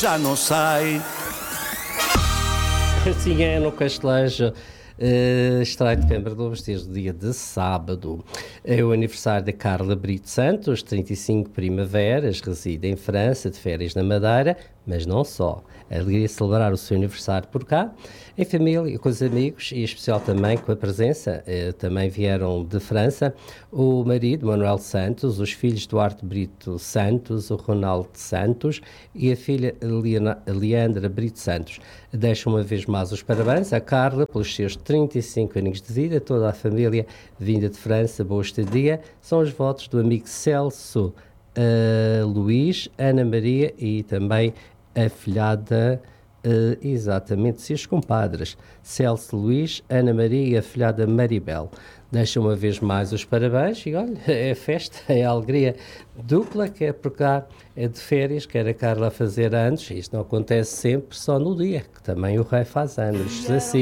já não sai. Assim é no Castelanjo. Extraio de Câmara de Lobos desde o dia de sábado. É o aniversário da Carla Brito Santos, 35 primaveras, reside em França, de férias na Madeira, mas não só. Alegria celebrar o seu aniversário por cá, em família, com os amigos e em especial também com a presença. Também vieram de França o marido, Manuel Santos, os filhos Duarte Brito Santos, o Ronaldo Santos e a filha Leandra Brito Santos. Deixo uma vez mais os parabéns à Carla pelos seus 35 anos de vida, toda a família vinda de França, boa estadia. São os votos do amigo Celso Luís, Ana Maria e também a filhada, exatamente, seus compadres, Celso Luís, Ana Maria e a filhada Maribel. Deixa uma vez mais os parabéns e olha, é festa, é alegria dupla, que é por cá, é de férias, quer a Carla fazer anos, isto não acontece sempre só no dia, que também o rei faz anos, assim.